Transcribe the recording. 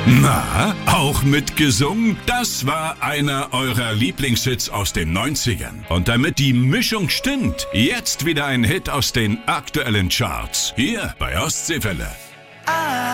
Na, auch mitgesungen? Das war einer eurer Lieblingshits aus den 90ern. Und damit die Mischung stimmt, jetzt wieder ein Hit aus den aktuellen Charts. Hier bei Ostseewelle.